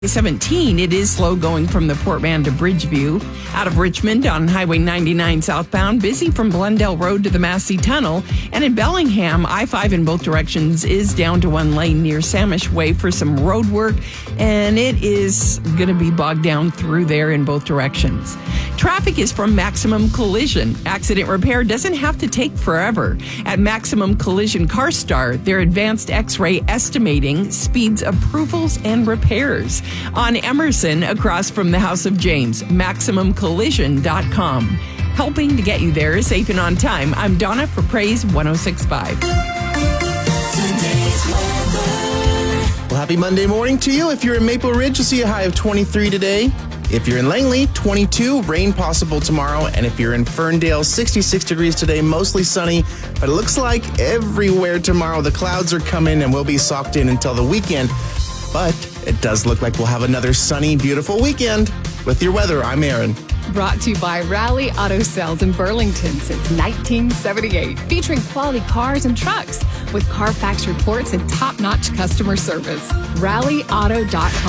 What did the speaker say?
17, it is slow going from the Port Mann to Bridgeview. Out of Richmond on Highway 99 southbound, busy from Glendale Road to the Massey Tunnel. And in Bellingham, I-5 in both directions is down to one lane near Samish Way for some road work. And it is going to be bogged down through there in both directions. Traffic is from Maximum Collision. Accident repair doesn't have to take forever. At Maximum Collision CarStar, their advanced X-ray estimating speeds approvals and repairs. On Emerson, across from the House of James, MaximumCollision.com. Helping to get you there safe and on time. I'm Donna for Praise 106.5. Well, happy Monday morning to you. If you're in Maple Ridge, you'll see a high of 23 today. If you're in Langley, 22, rain possible tomorrow. And if you're in Ferndale, 66 degrees today, mostly sunny. But it looks like everywhere tomorrow, the clouds are coming and we'll be socked in until the weekend. But it does look like we'll have another sunny, beautiful weekend. With your weather, I'm Aaron. Brought to you by Rally Auto Sales in Burlington since 1978. Featuring quality cars and trucks with Carfax reports and top-notch customer service. RallyAuto.com.